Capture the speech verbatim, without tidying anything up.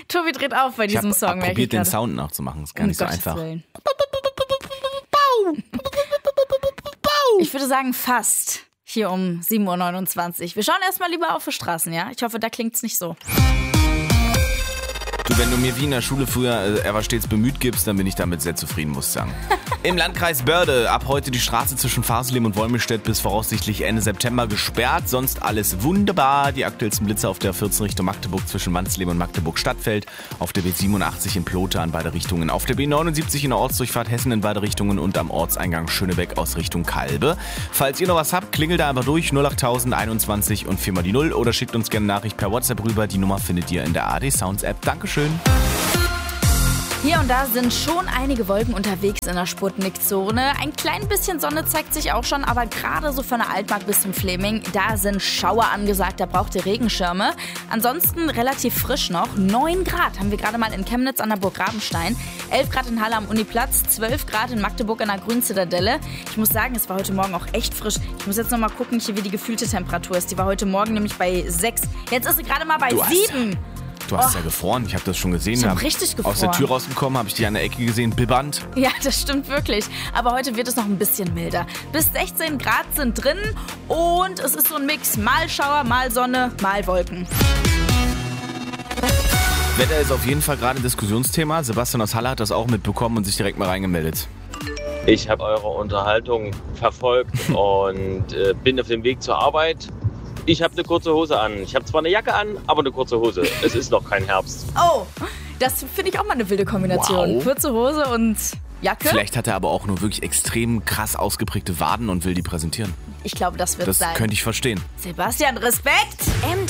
Tobi dreht auf bei diesem ich Song. Ich habe probiert, den Sound nachzumachen. Ist gar um nicht so Gottes einfach. Willen. Ich würde sagen fast. Hier um sieben Uhr neunundzwanzig. Wir schauen erstmal lieber auf die Straßen, ja? Ich hoffe, da klingt's nicht so. Du, wenn du mir wie in der Schule früher, äh, er war stets bemüht gibst, dann bin ich damit sehr zufrieden, muss ich sagen. Im Landkreis Börde ab heute die Straße zwischen Faselem und Wolmirstedt bis voraussichtlich Ende September gesperrt. Sonst alles wunderbar. Die aktuellsten Blitze auf der vierzehn Richtung Magdeburg zwischen Wansleben und Magdeburg-Stadtfeld. Auf der B siebenundachtzig in Plote an beide Richtungen. Auf der B neunundsiebzig in der Ortsdurchfahrt Hessen in beide Richtungen und am Ortseingang Schönebeck aus Richtung Kalbe. Falls ihr noch was habt, klingelt da einfach durch null achttausend einundzwanzig und viermal die Null oder schickt uns gerne eine Nachricht per WhatsApp rüber. Die Nummer findet ihr in der A R D Sounds App. Dankeschön. Hier und da sind schon einige Wolken unterwegs in der Sputnik-Zone. Ein klein bisschen Sonne zeigt sich auch schon, aber gerade so von der Altmark bis zum Fleming, da sind Schauer angesagt, da braucht ihr Regenschirme. Ansonsten relativ frisch noch. neun Grad haben wir gerade mal in Chemnitz an der Burg Rabenstein, elf Grad in Halle am Uniplatz, zwölf Grad in Magdeburg an der Grünzitadelle. Ich muss sagen, es war heute Morgen auch echt frisch. Ich muss jetzt noch mal gucken, hier, wie die gefühlte Temperatur ist. Die war heute Morgen nämlich bei sechs. Jetzt ist sie gerade mal bei sieben. Du hast Oh. ja gefroren, ich habe das schon gesehen. Ich hab hab richtig gefroren. Aus der Tür rausgekommen, habe ich die an der Ecke gesehen, bibbernd. Ja, das stimmt wirklich. Aber heute wird es noch ein bisschen milder. Bis sechzehn Grad sind drin und es ist so ein Mix. Mal Schauer, mal Sonne, mal Wolken. Wetter ist auf jeden Fall gerade ein Diskussionsthema. Sebastian aus Halle hat das auch mitbekommen und sich direkt mal reingemeldet. Ich habe eure Unterhaltung verfolgt und äh, bin auf dem Weg zur Arbeit. Ich habe eine kurze Hose an. Ich habe zwar eine Jacke an, aber eine kurze Hose. Es ist noch kein Herbst. Oh, das finde ich auch mal eine wilde Kombination. Wow. Kurze Hose und Jacke. Vielleicht hat er aber auch nur wirklich extrem krass ausgeprägte Waden und will die präsentieren. Ich glaube, das wird Das sein. könnte ich verstehen. Sebastian, Respekt! M